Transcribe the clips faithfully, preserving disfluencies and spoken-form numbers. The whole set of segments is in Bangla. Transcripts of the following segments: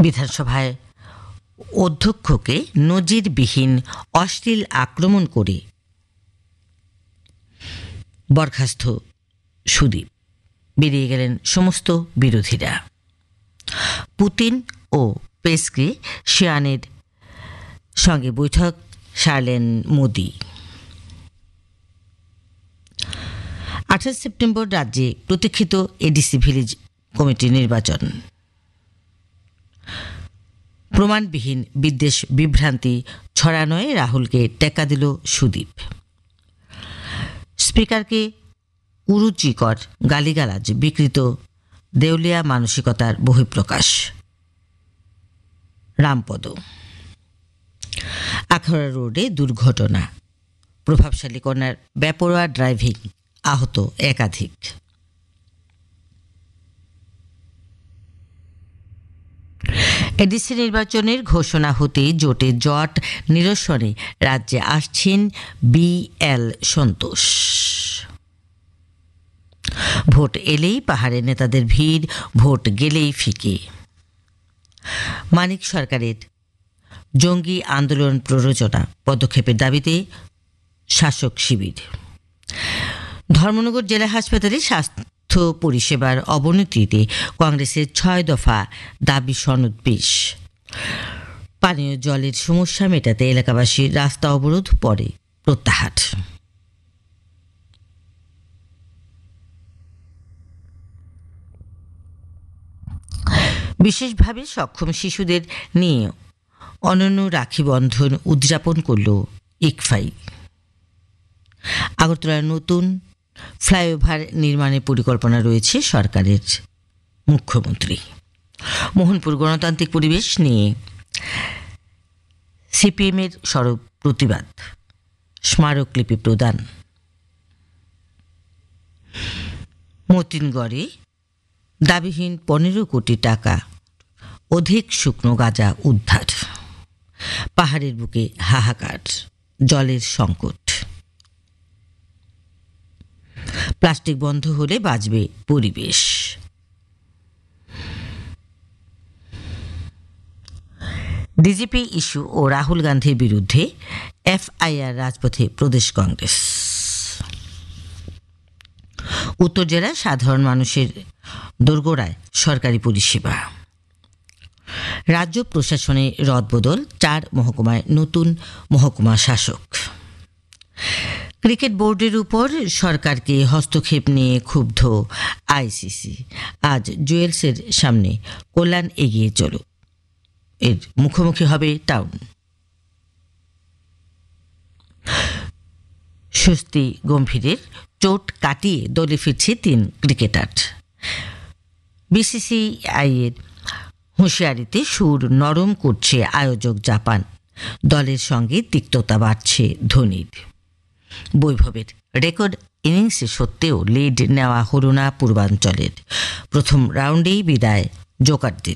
বিধানসভায় অধ্যক্ষকে নজিরবিহীন অশ্লীল আক্রমণ করে বরখাস্ত সুদীপ, বেরিয়ে গেলেন সমস্ত বিরোধীরা। পুতিন ও পেসক্রিয়ানের সঙ্গে বৈঠক সারলেন মোদি। আঠাশ সেপ্টেম্বর রাজ্যে প্রতীক্ষিত এডিসি ভিলেজ কমিটি নির্বাচন। প্রমাণবিহীন বিদ্বেষ বিভ্রান্তি ছড়ানোয় রাহুলকে টেক্কা দিল সুদীপ। স্পিকারকে কুরুচিকর গালিগালাজ বিকৃত দেউলিয়া মানসিকতার বহিঃপ্রকাশ। রামপদ। আখাউড়া রোডে দুর্ঘটনা, প্রভাবশালী কন্যার বেপরোয়া ড্রাইভিং, আহত একাধিক। এডিসি নির্বাচনের ঘোষণা হতে জোটে জট নিরসনে রাজ্যে আসছেন বি এল সন্তোষ। ভোট এলেই পাহাড়ের নেতাদের ভিড়, ভোট গেলেই ফিকে। মানিক সরকারের জঙ্গি আন্দোলন প্ররোচনা, পদক্ষেপের দাবিতে শাসক শিবির। ধর্মনগর জেলা হাসপাতালে স্বাস্থ্য পরিষেবার অবনতিতে কংগ্রেসের ছয় দফা দাবি সনদ পেশ। পানীয় জলের সমস্যা মেটাতে এলাকাবাসীর রাস্তা অবরোধ, পরে প্রত্যাহার। বিশেষভাবে সক্ষম শিশুদের নিয়ে অনন্য রাখি বন্ধন উদযাপন করল ইকফাই। আগরতলার নতুন ফ্লাইওভার নির্মাণের পরিকল্পনা রয়েছে সরকারের। মুখ্যমন্ত্রী। মোহনপুর গণতান্ত্রিক পরিবেশ নিয়ে সিপিএমের সরব প্রতিবাদ, স্মারকলিপি প্রদান। মতিনগড়ে দাবিহীন পনেরো কোটি টাকা অধিক শুকনো গাঁজা উদ্ধার। পাহাড়ের বুকে হাহাকার, জলের সংকট। প্লাস্টিক বন্ধ হলে বাঁচবে পরিবেশ। ডিজিপি ইস্যু ও রাহুল গান্ধীর বিরুদ্ধে এফআইআর রাজপথে প্রদেশ কংগ্রেস। উত্তর জেলায় সাধারণ মানুষের দোরগোড়ায় সরকারি পরিষেবা। রাজ্য প্রশাসনে রদবদল, চার মহকুমায় নতুন মহকুমা শাসক। ক্রিকেট বোর্ডের উপর সরকারকে হস্তক্ষেপ নিয়ে ক্ষুব্ধ আইসিসি। আজ জুয়েলসের সামনে কল্যাণ এগিয়ে চলো এর মুখোমুখি হবে টাউন। স্বস্তি গম্ভীরের চোট কাটিয়ে দলে ফিরছে তিন ক্রিকেটার। বিসিসিআইয়ের হুঁশিয়ারিতে সুর নরম করছে আয়োজক জাপান। দলের সঙ্গে তিক্ততা বাড়ছে ধোনির। বৈভবের রেকর্ড ইনিংসে সত্ত্বেও লিড নেওয়া হল না পূর্বাঞ্চলের। প্রথম রাউন্ডেই বিদায় জোকারদের।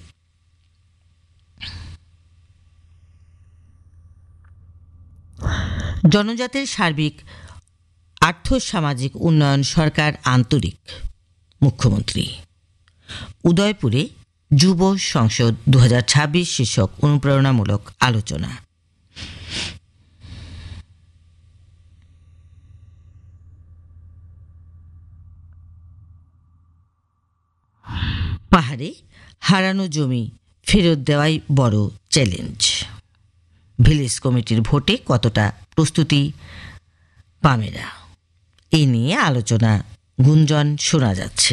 জনজাতির সার্বিক আর্থসামাজিক উন্নয়ন সরকার আন্তরিক। মুখ্যমন্ত্রী। উদয়পুরে যুব সংসদ দু হাজার ছাব্বিশ শীর্ষক অনুপ্রেরণামূলক আলোচনা। পাহাড়ে হারানো জমি ফেরত দেওয়াই বড় চ্যালেঞ্জ। ভিলেজ কমিটির ভোটে কতটা প্রস্তুতি পামেরা, এই নিয়ে আলোচনা গুঞ্জন শোনা যাচ্ছে।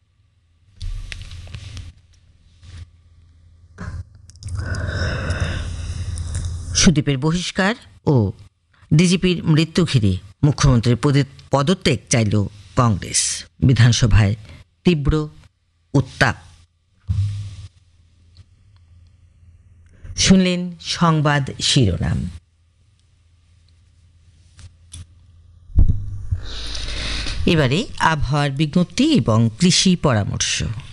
সুদীপের বহিষ্কার ও ডিজিপির মৃত্যু ঘিরে মুখ্যমন্ত্রীর পদত্যাগ চাইল কংগ্রেস। বিধানসভায় তীব্র উত্তাপ। শুনলেন সংবাদ শিরোনাম। এবারে আবহাওয়ার বিজ্ঞপ্তি এবং কৃষি পরামর্শ।